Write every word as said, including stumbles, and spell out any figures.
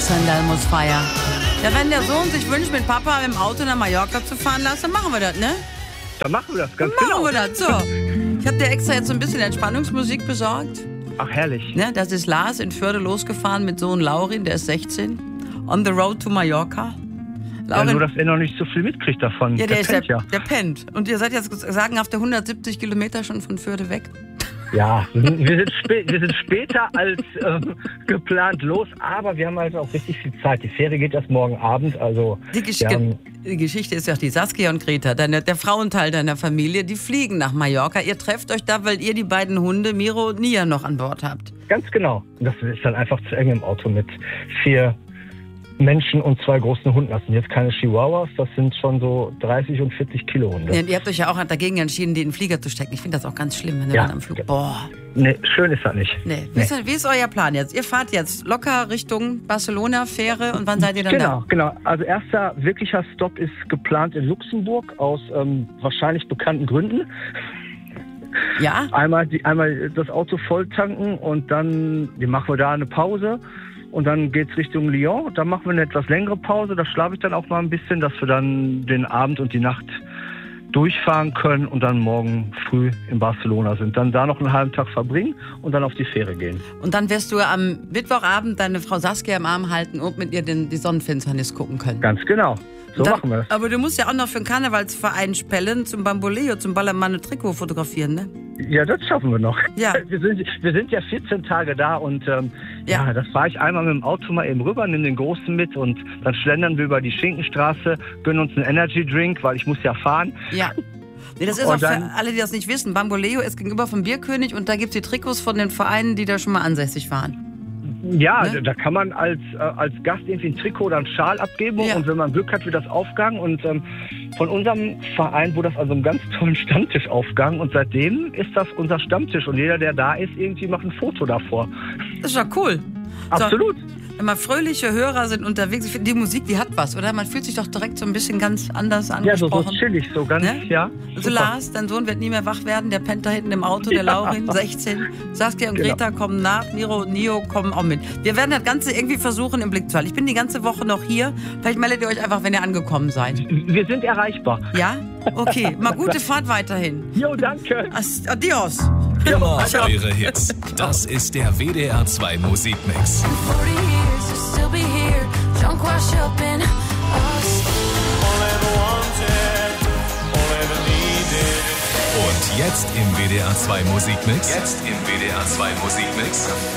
Sandal muss feiern. Ja, wenn der Sohn sich wünscht, mit Papa im Auto nach Mallorca zu fahren lassen, dann machen wir das, ne? Dann machen wir das, ganz dann genau. Machen wir das, so. Ich habe dir extra jetzt so ein bisschen Entspannungsmusik besorgt. Ach, herrlich. Ne, das ist Lars in Förde losgefahren mit Sohn Laurin, der ist sechzehn. On the road to Mallorca. Ja, nur, dass er noch nicht so viel mitkriegt davon. Ja, der, der, ist pennt, der, ja. der pennt. Und ihr seid jetzt sagenhafte hundertsiebzig Kilometer schon von Förde weg. Ja, wir sind, wir sind, spä wir sind später als ähm, geplant los, aber wir haben halt auch richtig viel Zeit. Die Fähre geht erst morgen Abend, also... Die, Gesch haben, die Geschichte ist ja auch die Saskia und Greta, deine, der Frauenteil deiner Familie, die fliegen nach Mallorca. Ihr trefft euch da, weil ihr die beiden Hunde, Miro und Nia, noch an Bord habt. Ganz genau. Das ist dann einfach zu eng im Auto mit vier Menschen und zwei großen Hunden. Das sind jetzt keine Chihuahuas, das sind schon so dreißig und vierzig Kilo Hunde. Ja, ihr habt euch ja auch dagegen entschieden, die in den Flieger zu stecken. Ich finde das auch ganz schlimm, wenn ihr Ja. dann am Flug... Boah. Nee, schön ist das nicht. Nee. Wie, ist, wie ist euer Plan jetzt? Ihr fahrt jetzt locker Richtung Barcelona, Fähre, und wann seid ihr dann Genau, da? genau. Also erster wirklicher Stopp ist geplant in Luxemburg aus ähm, wahrscheinlich bekannten Gründen. Ja? Einmal, die, einmal das Auto voll tanken und dann die machen wir da eine Pause. Und dann geht's Richtung Lyon. Da machen wir eine etwas längere Pause. Da schlafe ich dann auch mal ein bisschen, dass wir dann den Abend und die Nacht durchfahren können und dann morgen früh in Barcelona sind. Dann da noch einen halben Tag verbringen und dann auf die Fähre gehen. Und dann wirst du am Mittwochabend deine Frau Saskia im Arm halten und mit ihr den, die Sonnenfinsternis gucken können. Ganz genau. So dann, machen wir das. Aber du musst ja auch noch für den Karnevalsverein Spellen zum Bamboleo, zum Ballermann Trikot fotografieren, ne? Ja, das schaffen wir noch. Ja. Wir sind, wir sind ja vierzehn Tage da und ähm, ja. ja, das fahre ich einmal mit dem Auto mal eben rüber, nehme den Großen mit und dann schlendern wir über die Schinkenstraße, gönnen uns einen Energy Drink, weil ich muss ja fahren. Ja. Nee, das ist Und auch dann- für alle, die das nicht wissen. Bamboleo ist gegenüber vom Bierkönig und da gibt es die Trikots von den Vereinen, die da schon mal ansässig waren. Ja, Ne? da kann man als, äh, als Gast irgendwie ein Trikot oder einen Schal abgeben Ja. und wenn man Glück hat, wird das aufgegangen. Und ähm, von unserem Verein wurde das an so einem ganz tollen Stammtisch aufgegangen und seitdem ist das unser Stammtisch und jeder, der da ist, irgendwie macht ein Foto davor. Das ist ja cool. Absolut. So, immer fröhliche Hörer sind unterwegs. Ich finde, die Musik, die hat was, oder? Man fühlt sich doch direkt so ein bisschen ganz anders Ja, so, angesprochen. so chillig, so ganz, Ne? ja. Also super. Lars, dein Sohn wird nie mehr wach werden, der pennt da hinten im Auto, der Ja. Laurin, sechzehn. Saskia und Genau. Greta kommen nach, Miro und Nio kommen auch mit. Wir werden das Ganze irgendwie versuchen im Blick zu halten. Ich bin die ganze Woche noch hier. Vielleicht meldet ihr euch einfach, wenn ihr angekommen seid. Wir sind erreichbar. Ja? Okay, mal gute Fahrt weiterhin. Jo, danke. As- Adios. Immer eure Hits. Das ist der W D R zwei Musikmix. forty years to still be here, drunk, wash up in us. Und jetzt im W D R zwei Musikmix. Jetzt im W D R zwei Musikmix.